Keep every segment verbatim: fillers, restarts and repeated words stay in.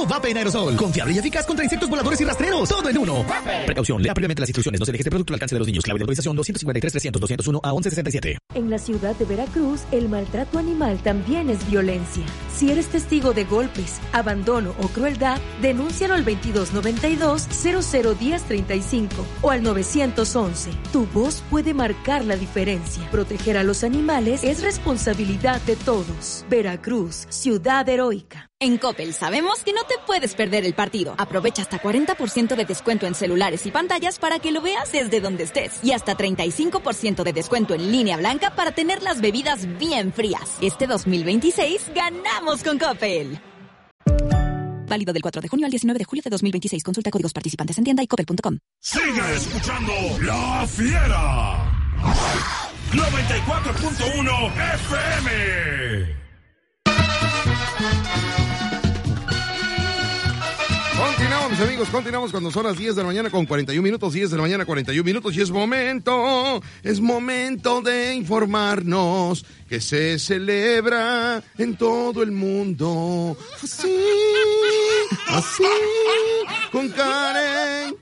Vape en aerosol. Confiable y eficaz contra insectos voladores y rastreros. Todo en uno. Vape. Precaución. Lea previamente las instrucciones. No se deje este producto al alcance de los niños. Clave de autorización doscientos cincuenta y tres, trescientos, doscientos uno a once sesenta y siete. En la ciudad de Veracruz, el maltrato animal también es violencia. Si eres testigo de golpes, abandono o crueldad, denúncialo al veintidós noventa y dos, cero cero diez treinta y cinco o al novecientos once. Tu voz puede marcar la diferencia. Proteger a los animales es responsabilidad de todos. Veracruz, ciudad heroica. En Coppel sabemos que no te puedes perder el partido. Aprovecha hasta cuarenta por ciento de descuento en celulares y pantallas para que lo veas desde donde estés. Y hasta treinta y cinco por ciento de descuento en línea blanca para tener las bebidas bien frías. Este dos mil veintiséis ganamos con Coppel. Válido del cuatro de junio al diecinueve de julio de dos mil veintiséis. Consulta códigos participantes en tienda y coppel punto com. Sigue escuchando La Fiera. noventa y cuatro punto uno F M. Continuamos, mis amigos, continuamos cuando son las diez de la mañana con cuarenta y un minutos, diez de la mañana cuarenta y un minutos, y es momento, es momento de informarnos que se celebra en todo el mundo, así, así, con Karen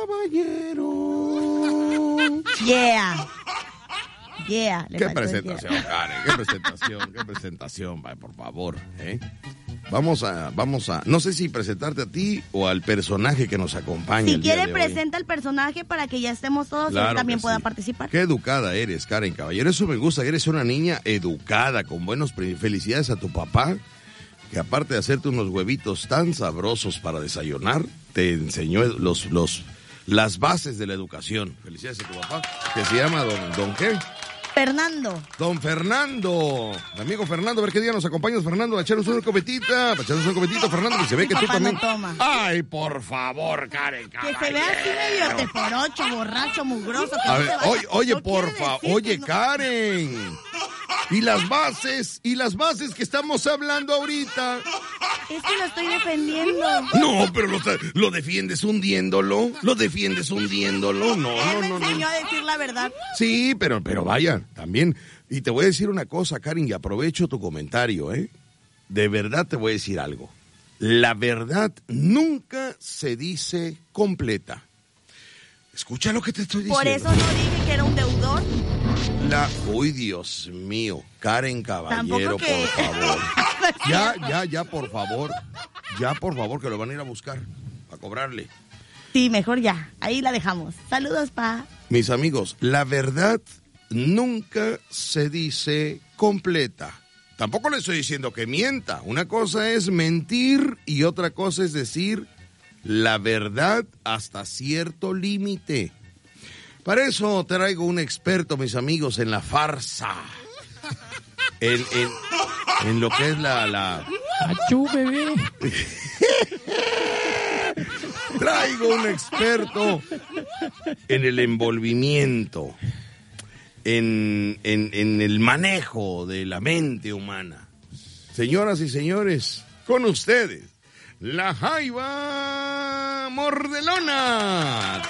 Caballero. Yeah. Yeah. Qué presentación, yeah. Karen, qué presentación, qué presentación, vaya, por favor, ¿eh? Vamos a, vamos a, no sé si presentarte a ti o al personaje que nos acompaña. Si el día quiere, de hoy. Presenta al personaje para que ya estemos todos Claro y él también que pueda sí. participar. Qué educada eres, Karen Caballero. Eso me gusta, eres una niña educada, con buenos pre- felicidades a tu papá, que aparte de hacerte unos huevitos tan sabrosos para desayunar, te enseñó los, los, las bases de la educación. Felicidades a tu papá, que se llama Don, don ¿qué? Fernando. Don Fernando. Amigo Fernando, a ver qué día nos acompañas, Fernando, a echarnos una copetita, para echarnos un copetito, Fernando, que se ve Mi que tú papá también... no toma. Ay, por favor, Karen Que Caballero. se vea así medio teporocho, borracho, mugroso. Que A no ver, se vaya- oye, oye, no por quiere favor, decir oye, que no- Karen. Y las bases, y las bases que estamos hablando ahorita. Es que lo estoy defendiendo. No, pero lo, lo defiendes hundiéndolo, lo defiendes hundiéndolo, no, Él no, me no, enseñó no. a decir la verdad. Sí, pero, pero vaya, también. Y te voy a decir una cosa, Karen, y aprovecho tu comentario, ¿eh? De verdad te voy a decir algo. La verdad nunca se dice completa. Escucha lo que te estoy diciendo. Por eso no dije que era un deudor. La... Uy, Dios mío, Karen Caballero, Tampoco que- por favor. Ya, ya, ya, por favor. Ya, por favor, que lo van a ir a buscar a cobrarle. Sí, mejor ya. Ahí la dejamos. Saludos, pa. Mis amigos, la verdad nunca se dice completa. Tampoco le estoy diciendo que mienta. Una cosa es mentir y otra cosa es decir la verdad hasta cierto límite. Para eso traigo un experto, mis amigos, en la farsa. En, en, en lo que es la... la... ¡Achú, bebé! Traigo un experto en el envolvimiento, en, en, en el manejo de la mente humana. Señoras y señores, con ustedes, la Jaiba Mordelona.